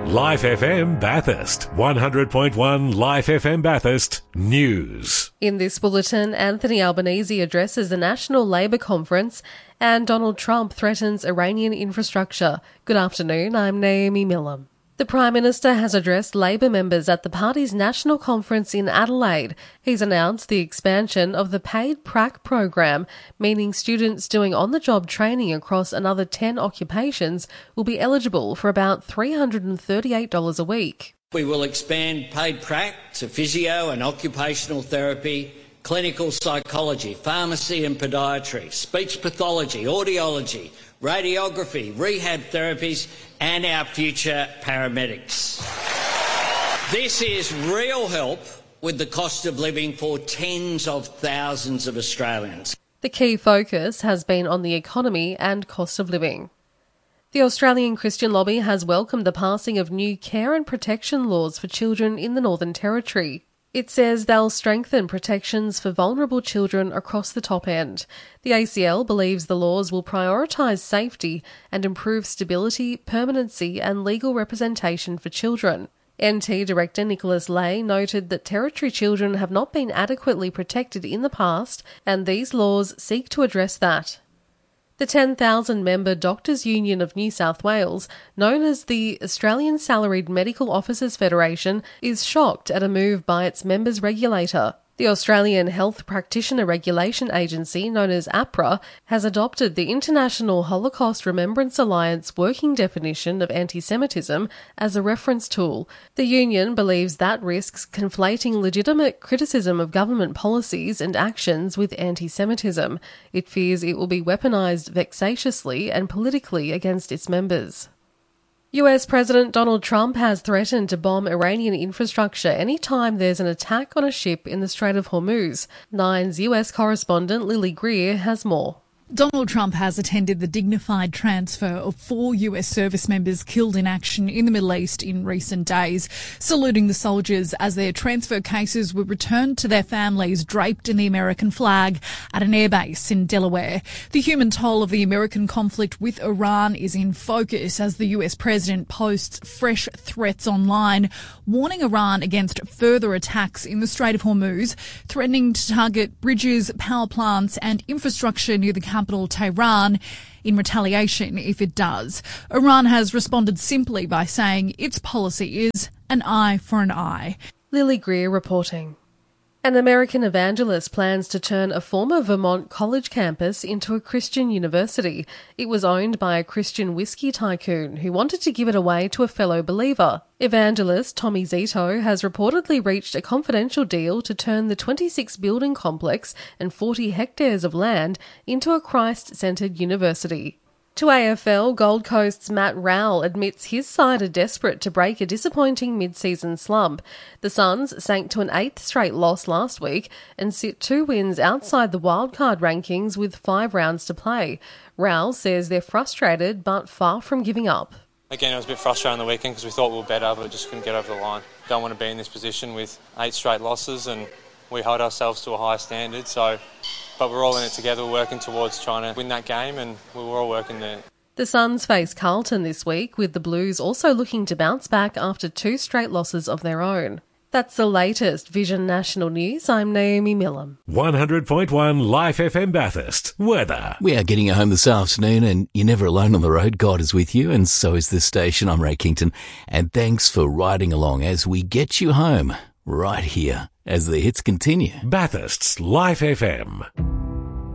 Life FM Bathurst, 100.1 Life FM Bathurst News. In this bulletin, Anthony Albanese addresses the National Labour Conference and Donald Trump threatens Iranian infrastructure. Good afternoon, I'm Naomi Millam. The Prime Minister has addressed Labour members at the party's national conference in Adelaide. He's announced the expansion of the paid prac program, meaning students doing on-the-job training across another 10 occupations will be eligible for about $338 a week. We will expand paid prac to physio and occupational therapy, clinical psychology, pharmacy and podiatry, speech pathology, audiology, radiography, rehab therapies and our future paramedics. This is real help with the cost of living for tens of thousands of Australians. The key focus has been on the economy and cost of living. The Australian Christian Lobby has welcomed the passing of new care and protection laws for children in the Northern Territory. It says they'll strengthen protections for vulnerable children across the top end. The ACL believes the laws will prioritise safety and improve stability, permanency and legal representation for children. NT Director Nicholas Lay noted that Territory children have not been adequately protected in the past and these laws seek to address that. The 10,000-member Doctors' Union of New South Wales, known as the Australian Salaried Medical Officers Federation, is shocked at a move by its members' regulator. The Australian Health Practitioner Regulation Agency, known as APRA, has adopted the International Holocaust Remembrance Alliance working definition of anti-Semitism as a reference tool. The union believes that risks conflating legitimate criticism of government policies and actions with anti-Semitism. It fears it will be weaponised vexatiously and politically against its members. US President Donald Trump has threatened to bomb Iranian infrastructure any time there's an attack on a ship in the Strait of Hormuz. Nine's US correspondent Lily Greer has more. Donald Trump has attended the dignified transfer of 4 US service members killed in action in the Middle East in recent days, saluting the soldiers as their transfer cases were returned to their families draped in the American flag at an airbase in Delaware. The human toll of the American conflict with Iran is in focus as the US president posts fresh threats online, warning Iran against further attacks in the Strait of Hormuz, threatening to target bridges, power plants and infrastructure near the capital Tehran in retaliation if it does. Iran has responded simply by saying its policy is an eye for an eye. Lily Greer reporting. An American evangelist plans to turn a former Vermont college campus into a Christian university. It was owned by a Christian whiskey tycoon who wanted to give it away to a fellow believer. Evangelist Tommy Zito has reportedly reached a confidential deal to turn the 26-building complex and 40 hectares of land into a Christ-centred university. To AFL, Gold Coast's Matt Rowell admits his side are desperate to break a disappointing mid-season slump. The Suns sank to an 8th straight loss last week and sit 2 wins outside the wildcard rankings with 5 rounds to play. Rowell says they're frustrated but far from giving up. Again, it was a bit frustrating on the weekend because we thought we were better but just couldn't get over the line. Don't want to be in this position with 8 straight losses and we hold ourselves to a high standard, but we're all in it together, working towards trying to win that game and we're all working there. The Suns face Carlton this week, with the Blues also looking to bounce back after 2 straight losses of their own. That's the latest Vision National News. I'm Naomi Millam. 100.1 Life FM Bathurst. Weather. We are getting you home this afternoon and you're never alone on the road. God is with you and so is this station. I'm Ray Kington and thanks for riding along as we get you home right here as the hits continue. Bathurst's Life FM.